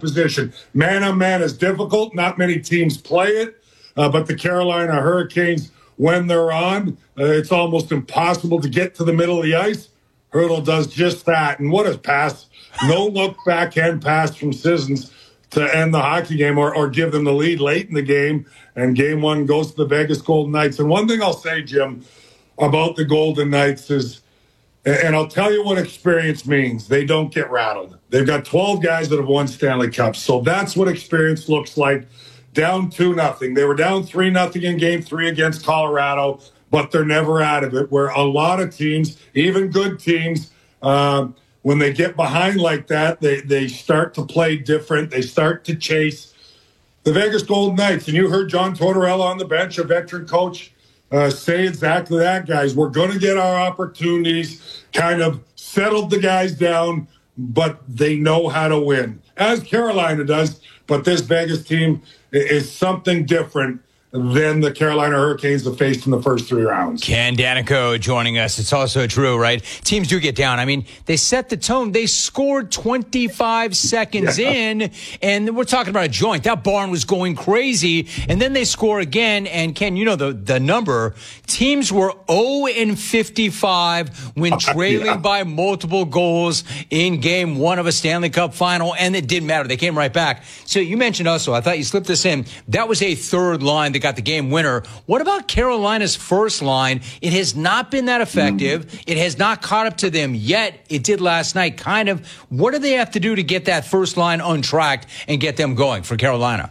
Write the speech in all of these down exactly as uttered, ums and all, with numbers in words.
position. Man-on-man is difficult. Not many teams play it, uh, but the Carolina Hurricanes, when they're on, uh, it's almost impossible to get to the middle of the ice. Hertl does just that. And what a pass. No-look backhand pass from Sissons to end the hockey game or, or give them the lead late in the game. And game one goes to the Vegas Golden Knights. And one thing I'll say, Jim, about the Golden Knights is, and I'll tell you what experience means. They don't get rattled. They've got twelve guys that have won Stanley Cups. So that's what experience looks like. Down two nothing. They were down three nothing in game three against Colorado, but they're never out of it. Where a lot of teams, even good teams, um, when they get behind like that, they, they start to play different. They start to chase. The Vegas Golden Knights, and you heard John Tortorella on the bench, a veteran coach, Uh, say exactly that, guys. We're going to get our opportunities, kind of settled the guys down, but they know how to win, as Carolina does. But this Vegas team is something different than the Carolina Hurricanes have faced in the first three rounds. Ken Danico joining us. It's also true, right? Teams do get down. I mean, they set the tone. They scored twenty-five seconds yeah. in, and we're talking about a joint. That barn was going crazy, and then they score again. And Ken, you know the, the number. Teams were oh and fifty-five when trailing yeah. by multiple goals in game one of a Stanley Cup final, and it didn't matter. They came right back. So you mentioned also, I thought you slipped this in, that was a third line that got the game winner. What about Carolina's first line? It has not been that effective. Mm. It has not caught up to them yet. It did last night, kind of. What do they have to do to get that first line untracked and get them going for Carolina?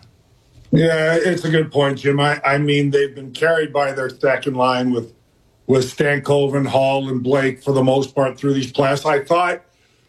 Yeah, it's a good point, Jim. I, I mean, they've been carried by their second line with, with Stankoven, Hall, and Blake for the most part through these playoffs. I thought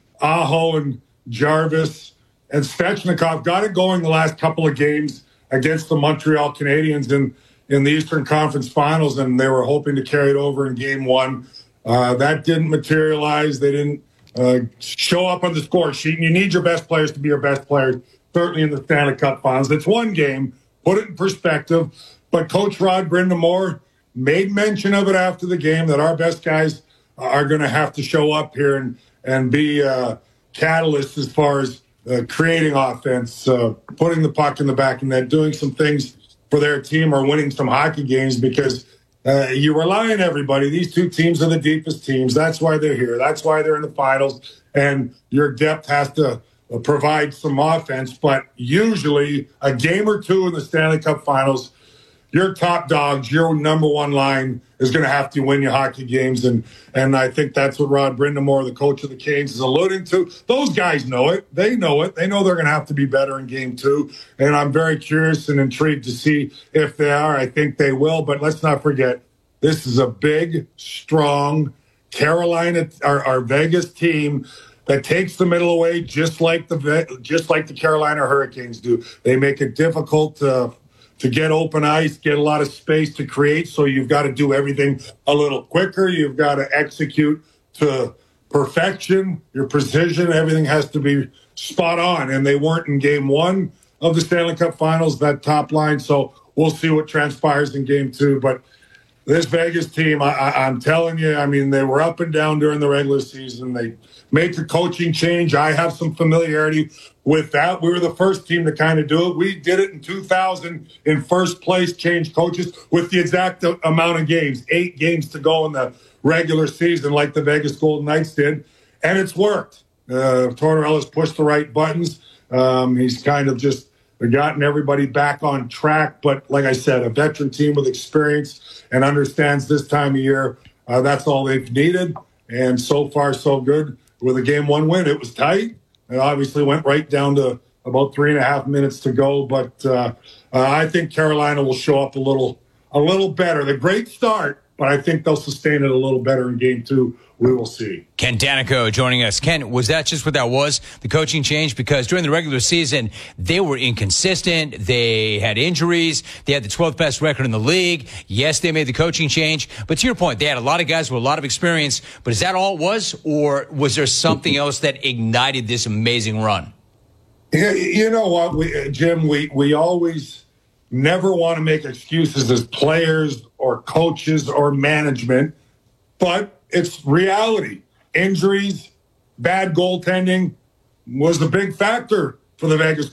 Aho and Jarvis and Svechnikov got it going the last couple of games against the Montreal Canadiens in, in the Eastern Conference Finals, and they were hoping to carry it over in game one. Uh, that didn't materialize. They didn't uh, show up on the score sheet, and you need your best players to be your best players, certainly in the Stanley Cup Finals. It's one game. Put it in perspective. But Coach Rod Brind'Amour made mention of it after the game that our best guys are going to have to show up here and, and be uh, catalysts as far as Uh, creating offense, uh, putting the puck in the back of net, doing some things for their team or winning some hockey games because uh, you rely on everybody. These two teams are the deepest teams. That's why they're here. That's why they're in the finals. And your depth has to uh, provide some offense. But usually a game or two in the Stanley Cup Finals, your top dogs, your number one line is going to have to win your hockey games. And and I think that's what Rod Brind'Amour, the coach of the Canes, is alluding to. Those guys know it. They know it. They know they're going to have to be better in game two. And I'm very curious and intrigued to see if they are. I think they will. But let's not forget, this is a big, strong Carolina, our, our Vegas team that takes the middle away just like the just like the Carolina Hurricanes do. They make it difficult to to get open ice, get a lot of space to create. So you've got to do everything a little quicker. You've got to execute to perfection. Your precision, everything has to be spot on. And they weren't in game one of the Stanley Cup Finals, that top line. So we'll see what transpires in game two. But this Vegas team, I, I, I'm telling you, I mean, they were up and down during the regular season. They make a coaching change. I have some familiarity with that. We were the first team to kind of do it. We did it in two thousand in first place, changed coaches with the exact amount of games, eight games to go in the regular season like the Vegas Golden Knights did. And it's worked. Uh, Tortorella's pushed the right buttons. Um, he's kind of just gotten everybody back on track. But like I said, a veteran team with experience and understands this time of year, uh, that's all they've needed. And so far, so good with a game one win. It was tight. It obviously went right down to about three and a half minutes to go. But uh, uh, I think Carolina will show up a little, a little better. The great start, but I think they'll sustain it a little better in game two. We will see. Ken Danico joining us. Ken, was that just what that was, the coaching change? Because during the regular season, they were inconsistent. They had injuries. They had the twelfth best record in the league. Yes, they made the coaching change. But to your point, they had a lot of guys with a lot of experience. But is that all it was? Or was there something else that ignited this amazing run? Yeah, you know what, we, Jim, we, we always never want to make excuses as players or coaches or management. But it's reality. Injuries, bad goaltending was a big factor for the Vegas